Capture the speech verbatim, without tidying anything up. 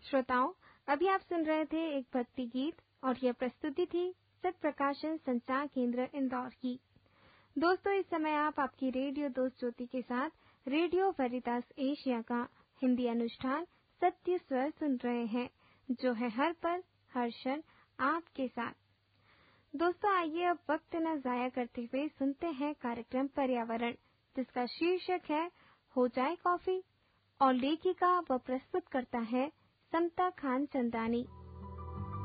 श्रोताओं, अभी आप सुन रहे थे एक भक्ति गीत और यह प्रस्तुति थी सत प्रकाशन संचार केंद्र इंदौर की। दोस्तों, इस समय आप आपकी रेडियो दोस्त ज्योति के साथ रेडियो वेरितास एशिया का हिंदी अनुष्ठान सत्य स्वर सुन रहे हैं, जो है हर पल हर क्षण आपके साथ। दोस्तों, आइए अब वक्त न जाया करते हुए सुनते हैं कार्यक्रम पर्यावरण, जिसका शीर्षक है हो जाए कॉफी और लेखिका व प्रस्तुत करता है समता खान चंदानी।